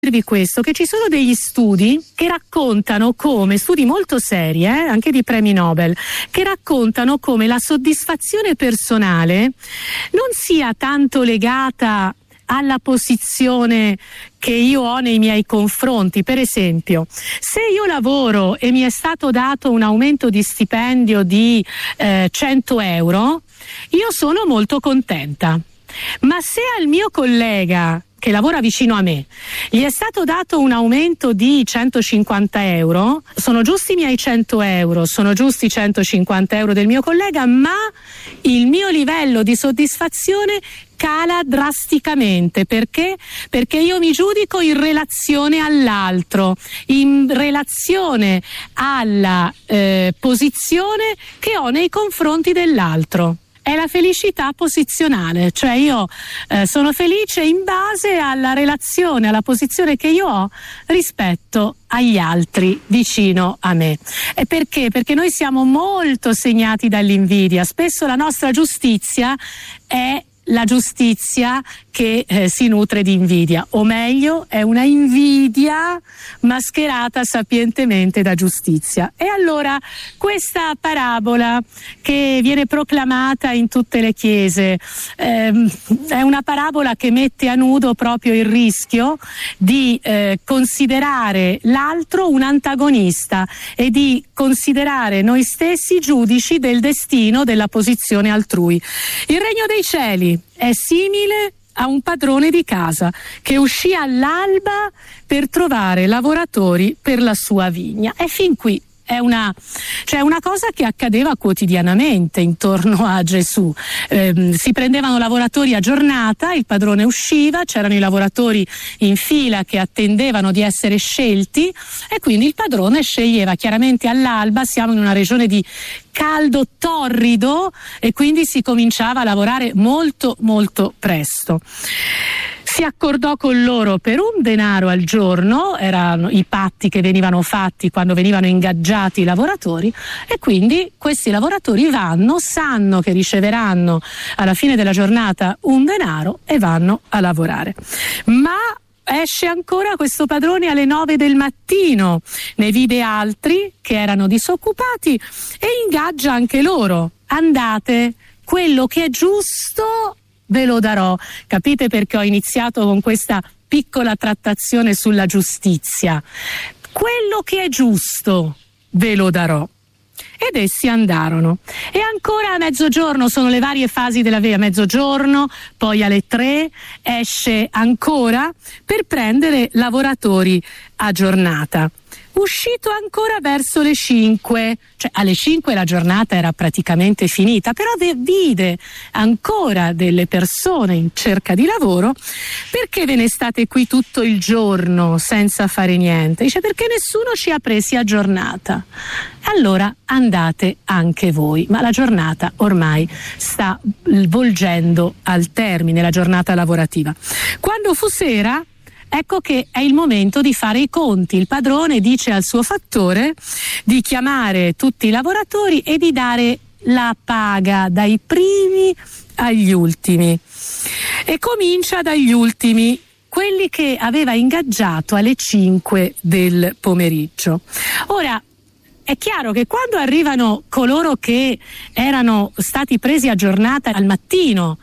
dirvi questo, che ci sono degli studi che raccontano come, studi molto seri, anche di premi Nobel, che raccontano come la soddisfazione personale non sia tanto legata alla posizione che io ho nei miei confronti. Per esempio, se io lavoro e mi è stato dato un aumento di stipendio di 100 euro, io sono molto contenta. Ma se al mio collega che lavora vicino a me gli è stato dato un aumento di 150 euro, sono giusti i miei 100 euro, sono giusti i 150 euro del mio collega, ma il mio livello di soddisfazione cala drasticamente. Perché? Perché io mi giudico in relazione all'altro, in relazione alla posizione che ho nei confronti dell'altro. È la felicità posizionale, cioè io sono felice in base alla relazione, alla posizione che io ho rispetto agli altri vicino a me. E perché? Perché noi siamo molto segnati dall'invidia. Spesso la nostra giustizia è la giustizia che si nutre di invidia, o meglio è una invidia mascherata sapientemente da giustizia. E allora questa parabola che viene proclamata in tutte le chiese è una parabola che mette a nudo proprio il rischio di considerare l'altro un antagonista e di considerare noi stessi giudici del destino, della posizione altrui. Il regno dei cieli è simile a un padrone di casa che uscì all'alba per trovare lavoratori per la sua vigna. E fin qui è una cosa che accadeva quotidianamente intorno a Gesù. Si prendevano lavoratori a giornata, il padrone usciva, c'erano i lavoratori in fila che attendevano di essere scelti e quindi il padrone sceglieva chiaramente all'alba. Siamo in una regione di caldo torrido e quindi si cominciava a lavorare molto molto presto. Si accordò con loro per un denaro al giorno, erano i patti che venivano fatti quando venivano ingaggiati i lavoratori, e quindi questi lavoratori sanno che riceveranno alla fine della giornata un denaro e vanno a lavorare. Ma esce ancora questo padrone alle 9 del mattino, ne vide altri che erano disoccupati e ingaggia anche loro. Andate, quello che è giusto ve lo darò. Capite perché ho iniziato con questa piccola trattazione sulla giustizia? Quello che è giusto ve lo darò. Ed essi andarono. E ancora a mezzogiorno, sono le varie fasi della via, mezzogiorno, poi alle 3 esce ancora per prendere lavoratori a giornata. Uscito ancora verso le 5, cioè alle 5 la giornata era praticamente finita, però vide ancora delle persone in cerca di lavoro. Perché ve ne state qui tutto il giorno senza fare niente? Dice: perché nessuno ci ha presi a giornata. Allora andate anche voi. Ma la giornata ormai sta volgendo al termine, la giornata lavorativa. Quando fu sera, ecco che è il momento di fare i conti. Il padrone dice al suo fattore di chiamare tutti i lavoratori e di dare la paga dai primi agli ultimi. E comincia dagli ultimi, quelli che aveva ingaggiato alle 5 del pomeriggio. Ora, è chiaro che quando arrivano coloro che erano stati presi a giornata al mattino,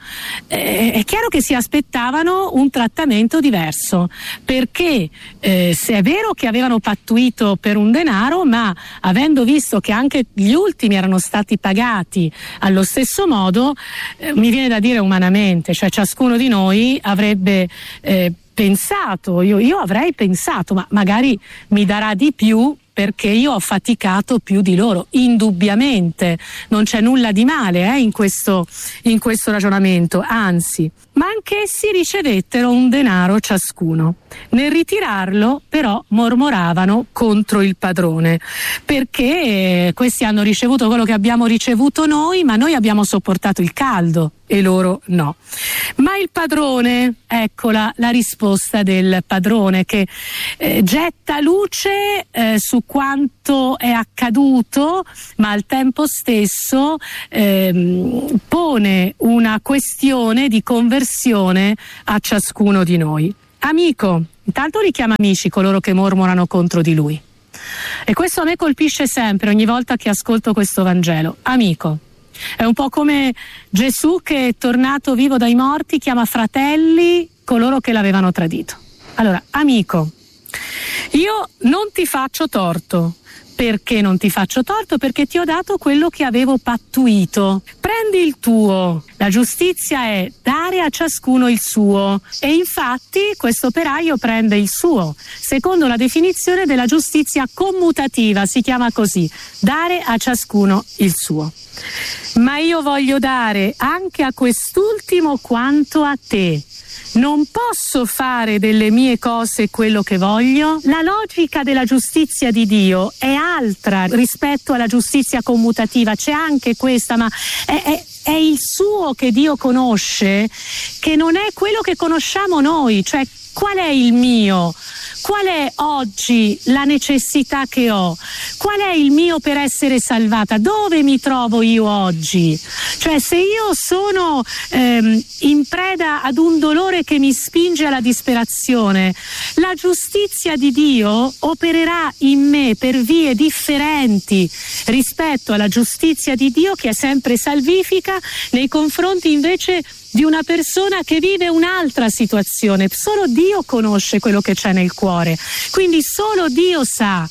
è chiaro che si aspettavano un trattamento diverso, perché se è vero che avevano pattuito per un denaro, ma avendo visto che anche gli ultimi erano stati pagati allo stesso modo, mi viene da dire umanamente, cioè ciascuno di noi avrebbe pensato, io avrei pensato, ma magari mi darà di più perché io ho faticato più di loro. Indubbiamente non c'è nulla di male in questo ragionamento, anzi, ma anch'essi ricevettero un denaro ciascuno. Nel ritirarlo però mormoravano contro il padrone, perché questi hanno ricevuto quello che abbiamo ricevuto noi, ma noi abbiamo sopportato il caldo e loro no. Ma il padrone, eccola la risposta del padrone, che getta luce su quanto è accaduto, ma al tempo stesso pone una questione di conversione a ciascuno di noi. Amico, Intanto li chiama amici coloro che mormorano contro di lui. E questo a me colpisce sempre, ogni volta che ascolto questo Vangelo. Amico. È un po' come Gesù che, tornato vivo dai morti, chiama fratelli coloro che l'avevano tradito. Allora, amico, io non ti faccio torto. Perché non ti faccio torto? Perché ti ho dato quello che avevo pattuito. Prendi il tuo. La giustizia è dare a ciascuno il suo. E infatti questo operaio prende il suo. Secondo la definizione della giustizia commutativa, si chiama così: dare a ciascuno il suo. Ma io voglio dare anche a quest'ultimo quanto a te. Non posso fare delle mie cose quello che voglio? La logica della giustizia di Dio è altra rispetto alla giustizia commutativa, c'è anche questa, ma è il suo che Dio conosce, che non è quello che conosciamo noi, cioè qual è il mio? Qual è oggi la necessità che ho? Qual è il mio per essere salvata? Dove mi trovo io oggi? Cioè, se io sono in preda ad un dolore che mi spinge alla disperazione, la giustizia di Dio opererà in me per vie differenti rispetto alla giustizia di Dio, che è sempre salvifica nei confronti invece di una persona che vive un'altra situazione. Solo Dio conosce quello che c'è nel cuore, quindi solo Dio sa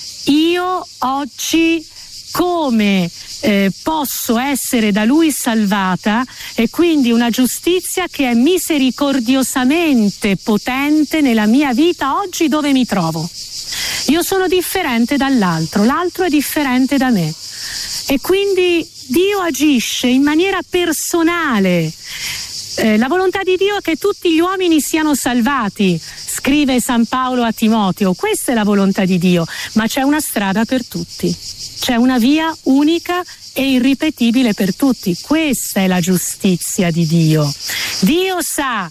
io oggi come posso essere da Lui salvata, e quindi una giustizia che è misericordiosamente potente nella mia vita oggi dove mi trovo. Io sono differente dall'altro, l'altro è differente da me, e quindi Dio agisce in maniera personale. La volontà di Dio è che tutti gli uomini siano salvati, scrive San Paolo a Timoteo. Questa è la volontà di Dio, ma c'è una strada per tutti, c'è una via unica e irripetibile per tutti. Questa è la giustizia di Dio. Dio sa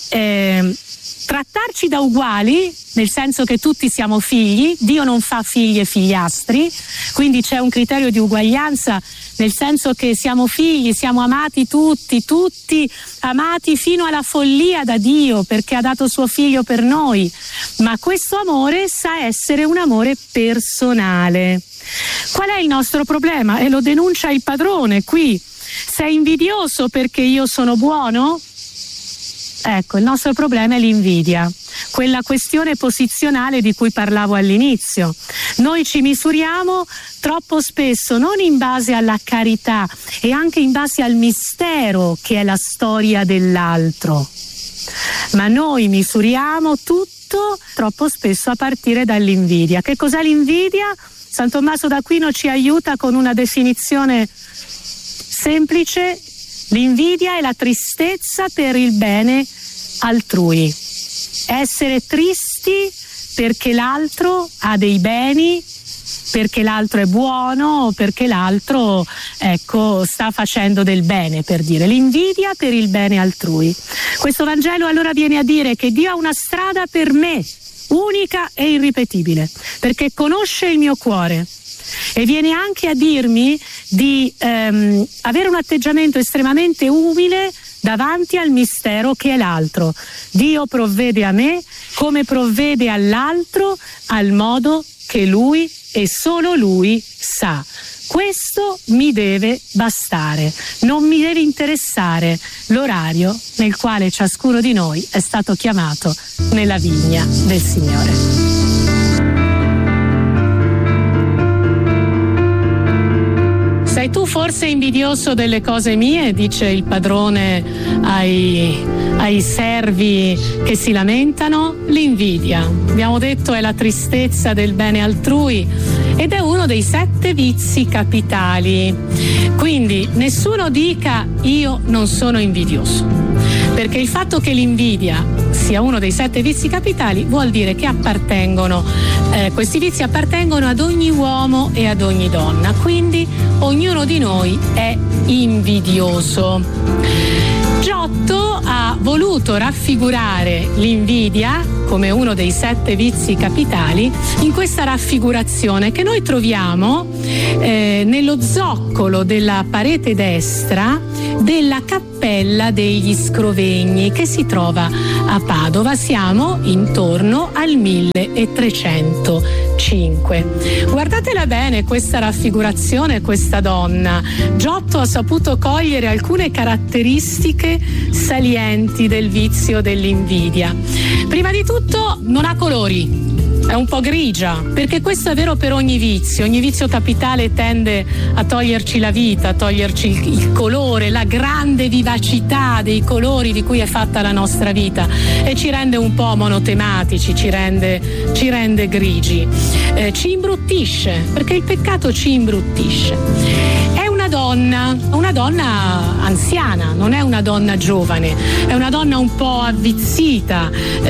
trattarci da uguali, nel senso che tutti siamo figli. Dio non fa figli e figliastri, quindi c'è un criterio di uguaglianza, nel senso che siamo figli, siamo amati tutti amati fino alla follia da Dio, perché ha dato suo figlio per noi, ma questo amore sa essere un amore personale. Qual è il nostro problema? E lo denuncia il padrone qui. Sei invidioso perché io sono buono? Ecco, il nostro problema è l'invidia, quella questione posizionale di cui parlavo all'inizio. Noi ci misuriamo troppo spesso non in base alla carità e anche in base al mistero che è la storia dell'altro, ma noi misuriamo tutto troppo spesso a partire dall'invidia. Che cos'è l'invidia? San Tommaso d'Aquino ci aiuta con una definizione semplice. L'invidia è la tristezza per il bene altrui. Essere tristi perché l'altro ha dei beni, perché l'altro è buono, perché l'altro, sta facendo del bene, per dire. L'invidia per il bene altrui. Questo Vangelo allora viene a dire che Dio ha una strada per me, unica e irripetibile, perché conosce il mio cuore. E viene anche a dirmi di avere un atteggiamento estremamente umile davanti al mistero che è l'altro. Dio provvede a me come provvede all'altro, al modo che Lui e solo Lui sa. Questo mi deve bastare, non mi deve interessare l'orario nel quale ciascuno di noi è stato chiamato nella vigna del Signore. Sei tu forse invidioso delle cose mie, dice il padrone ai servi che si lamentano? L'invidia, abbiamo detto, è la tristezza del bene altrui ed è uno dei 7 vizi capitali. Quindi nessuno dica io non sono invidioso, perché il fatto che l'invidia sia uno dei 7 vizi capitali vuol dire che questi vizi appartengono ad ogni uomo e ad ogni donna, quindi ognuno di noi è invidioso. Giotto ha voluto raffigurare l'invidia come uno dei 7 vizi capitali in questa raffigurazione che noi troviamo nello zoccolo della parete destra della Cappella degli Scrovegni che si trova a Padova. Siamo intorno al 1305. Guardatela bene questa raffigurazione, questa donna. Giotto ha saputo cogliere alcune caratteristiche salienti del vizio dell'invidia. Prima di tutto non ha colori. È un po' grigia, perché questo è vero per ogni vizio capitale tende a toglierci la vita, a toglierci il colore, la grande vivacità dei colori di cui è fatta la nostra vita e ci rende un po' monotematici, ci rende grigi, ci imbruttisce, perché il peccato ci imbruttisce. È una donna anziana, non è una donna giovane, è una donna un po' avvizzita.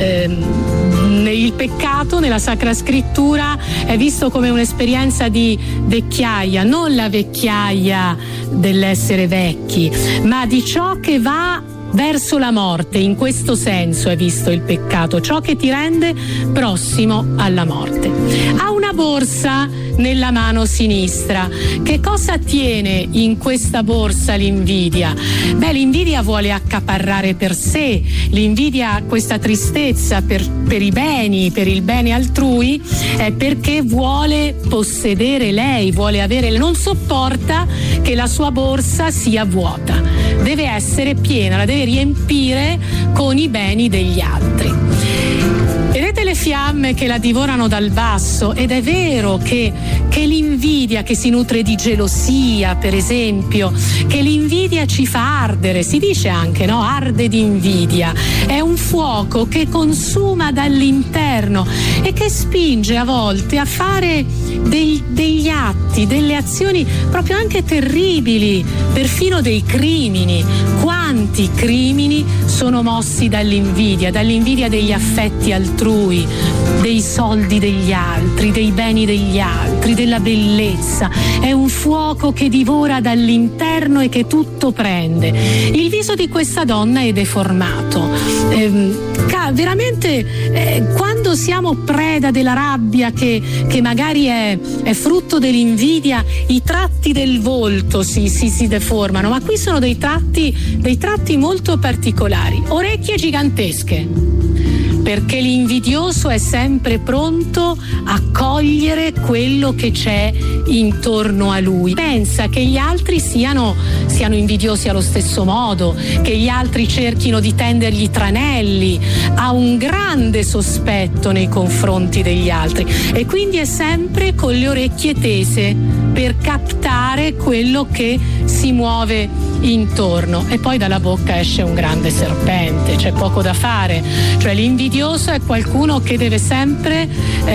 Il peccato nella Sacra Scrittura è visto come un'esperienza di vecchiaia, non la vecchiaia dell'essere vecchi, ma di ciò che va verso la morte. In questo senso è visto il peccato, ciò che ti rende prossimo alla morte. Ha una borsa nella mano sinistra. Che cosa tiene in questa borsa l'invidia? L'invidia vuole accaparrare per sé, l'invidia ha questa tristezza per i beni, per il bene altrui, perché vuole possedere lei, vuole avere, non sopporta che la sua borsa sia vuota, deve essere piena, la deve riempire con i beni degli altri. Vedete le fiamme che la divorano dal basso, ed è vero che l'invidia, che si nutre di gelosia, per esempio, che l'invidia ci fa ardere, si dice anche, no? Arde di invidia. È un fuoco che consuma dall'interno e che spinge a volte a fare degli atti, delle azioni proprio anche terribili, perfino dei crimini. Quanti crimini sono mossi dall'invidia degli affetti altrui, dei soldi degli altri, dei beni degli altri, della bellezza. È un fuoco che divora dall'interno e che tutto prende. Il viso di questa donna è deformato. Veramente quando siamo preda della rabbia che magari è frutto dell'invidia, i tratti del volto si deformano, ma qui sono dei tratti molto particolari. Orecchie gigantesche, perché l'invidioso è sempre pronto a cogliere quello che c'è intorno a lui. Pensa che gli altri siano invidiosi allo stesso modo, che gli altri cerchino di tendergli tranelli, ha un grande sospetto nei confronti degli altri e quindi è sempre con le orecchie tese per captare quello che si muove intorno, e poi dalla bocca esce un grande serpente, c'è poco da fare. Cioè l'invidioso è qualcuno che deve sempre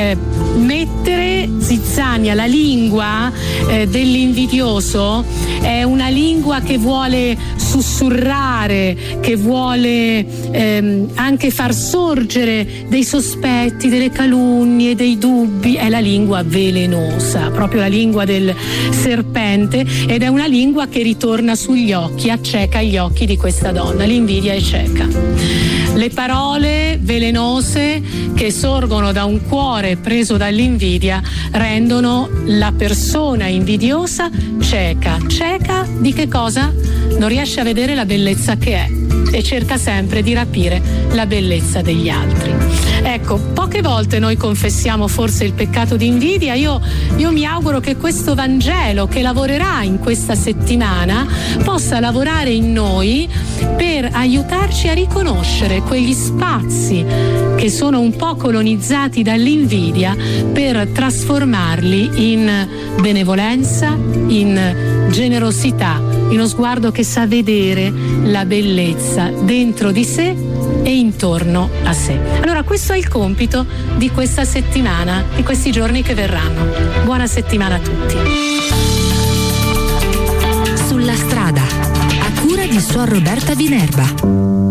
mettere zizzania. La lingua dell'invidioso è una lingua che vuole sussurrare, che vuole anche far sorgere dei sospetti, delle calunnie, dei dubbi. È la lingua velenosa, proprio la lingua del serpente, ed è una lingua che ritorna sugli occhi, acceca gli occhi di questa donna. L'invidia è cieca. Le parole velenose che sorgono da un cuore preso dall'invidia rendono la persona invidiosa cieca. Cieca di che cosa? Non riesce a vedere la bellezza che è e cerca sempre di rapire la bellezza degli altri. Ecco, poche volte noi confessiamo forse il peccato di invidia. Io mi auguro che questo Vangelo, che lavorerà in questa settimana, possa lavorare in noi per aiutarci a riconoscere quegli spazi che sono un po' colonizzati dall'invidia, per trasformarli in benevolenza, in generosità, in uno sguardo che sa vedere la bellezza dentro di sé e intorno a sé. Allora questo è il compito di questa settimana, di questi giorni che verranno. Buona settimana a tutti. Sulla strada, a cura di Suor Roberta Vinerba.